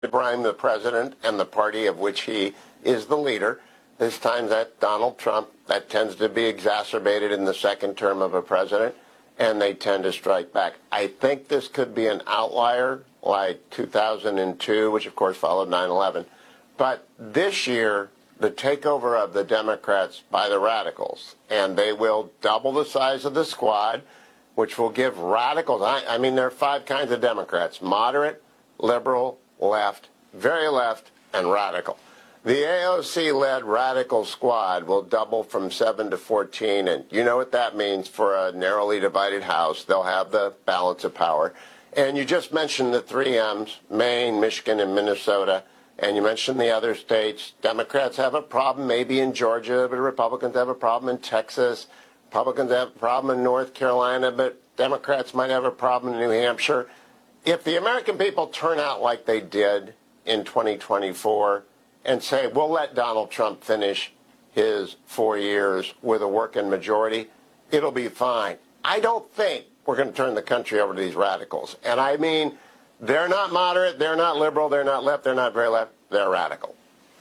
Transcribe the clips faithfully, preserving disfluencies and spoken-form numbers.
to brine the president and the party of which he is the leader. This time that Donald Trump, that tends to be exacerbated in the second term of a president, and they tend to strike back. I think this could be an outlier like two thousand two, which of course followed nine eleven. But this year, the takeover of the Democrats by the radicals, and they will double the size of the squad, which will give radicals, I, I mean, there are five kinds of Democrats: moderate, liberal, left, very left, and radical. The A O C-led radical squad will double from seven to fourteen, and you know what that means for a narrowly divided House. They'll have the balance of power. And you just mentioned the three M's, Maine, Michigan, and Minnesota, and you mentioned the other states. Democrats have a problem maybe in Georgia, but Republicans have a problem in Texas. Republicans have a problem in North Carolina, but Democrats might have a problem in New Hampshire. If the American people turn out like they did in twenty twenty-four and say, we'll let Donald Trump finish his four years with a working majority, it'll be fine. I don't think we're going to turn the country over to these radicals. And I mean, they're not moderate, they're not liberal, they're not left, they're not very left, they're radical.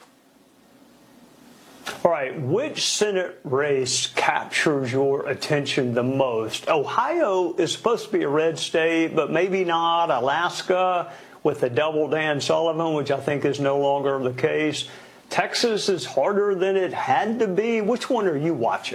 All right, which Senate race captures your attention the most? Ohio is supposed to be a red state, but maybe not. Alaska with the double Dan Sullivan, which I think is no longer the case. Texas is harder than it had to be. Which one are you watching?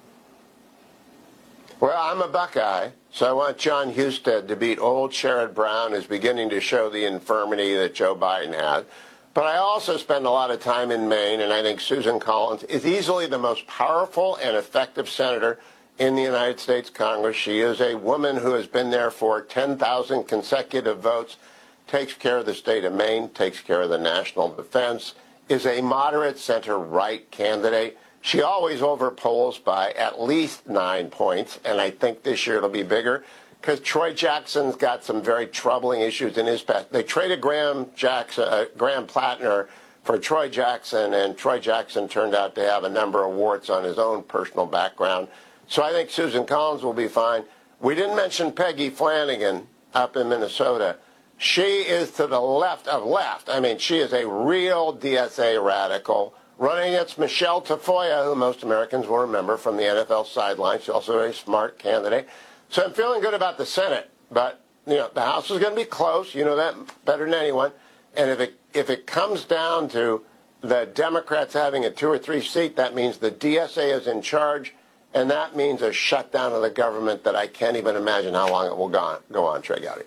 Well, I'm a Buckeye, so I want John Husted to beat old Sherrod Brown, who's beginning to show the infirmity that Joe Biden has. But I also spend a lot of time in Maine, and I think Susan Collins is easily the most powerful and effective senator in the United States Congress. She is a woman who has been there for ten thousand consecutive votes, takes care of the state of Maine, takes care of the national defense, is a moderate center-right candidate. She always overpolls by at least nine points, and I think this year it'll be bigger because Troy Jackson's got some very troubling issues in his past. They traded Graham Jackson, uh, Graham Plattner for Troy Jackson, and Troy Jackson turned out to have a number of warts on his own personal background. So I think Susan Collins will be fine. We didn't mention Peggy Flanagan up in Minnesota. She is to the left of left. I mean, she is a real D S A radical, running against Michelle Tafoya, who most Americans will remember from the N F L sidelines. She's also a very smart candidate. So I'm feeling good about the Senate, but you know the House is going to be close. You know that better than anyone. And if it if it comes down to the Democrats having a two or three seat, that means the D S A is in charge, and that means a shutdown of the government that I can't even imagine how long it will go on. Go on, Trey Gowdy.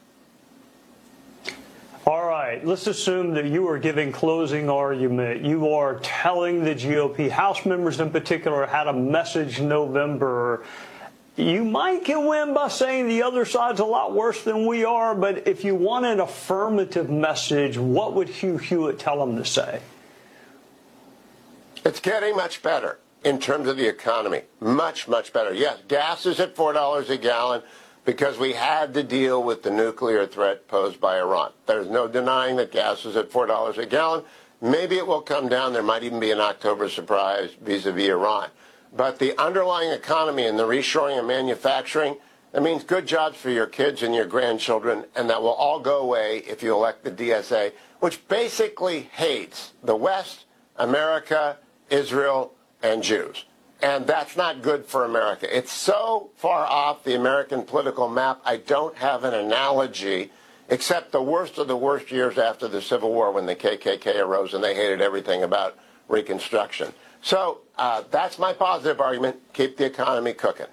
All right, let's assume that you are giving closing argument. You are telling the G O P House members in particular how to message November. You might get win by saying the other side's a lot worse than we are, but if you want an affirmative message, what would Hugh Hewitt tell them to say? It's getting much better in terms of the economy. Much, much better. Yes, gas is at four dollars a gallon because we had to deal with the nuclear threat posed by Iran. There's no denying that gas is at four dollars a gallon. Maybe it will come down. There might even be an October surprise vis-a-vis Iran. But the underlying economy and the reshoring of manufacturing, that means good jobs for your kids and your grandchildren, and that will all go away if you elect the D S A, which basically hates the West, America, Israel, and Jews. And that's not good for America. It's so far off the American political map, I don't have an analogy except the worst of the worst years after the Civil War when the K K K arose and they hated everything about Reconstruction. So uh, that's my positive argument. Keep the economy cooking.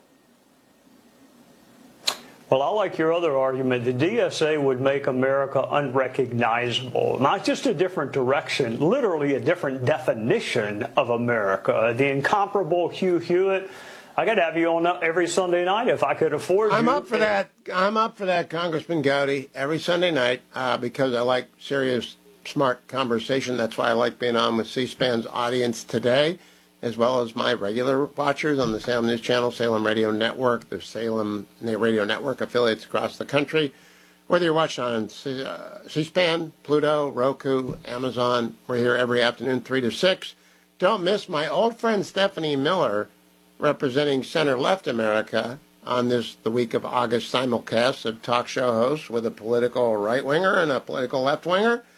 Well, I like your other argument. The D S A would make America unrecognizable, not just a different direction, literally a different definition of America. The incomparable Hugh Hewitt. I got to have you on every Sunday night if I could afford I'm you. up for that. I'm up for that, Congressman Gowdy, every Sunday night uh, because I like serious, smart conversation. That's why I like being on with C-SPAN's audience today, as well as my regular watchers on the Salem News Channel, Salem Radio Network, the Salem Radio Network affiliates across the country. Whether you're watching on C- uh, C-SPAN, Pluto, Roku, Amazon, we're here every afternoon, three to six. Don't miss my old friend Stephanie Miller, representing center-left America, on this, the week of August simulcast of talk show hosts with a political right-winger and a political left-winger.